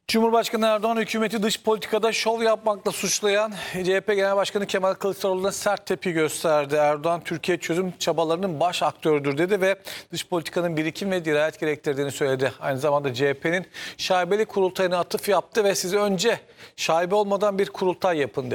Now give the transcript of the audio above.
Cumhurbaşkanı Erdoğan hükümeti dış politikada şov yapmakla suçlayan CHP Genel Başkanı Kemal Kılıçdaroğlu'na sert tepki gösterdi. Erdoğan Türkiye çözüm çabalarının baş aktörüdür dedi ve dış politikanın birikim ve dirayet gerektirdiğini söyledi. Aynı zamanda CHP'nin şaibeli kurultayına atıf yaptı ve siz önce şaibe olmadan bir kurultay yapın dedi.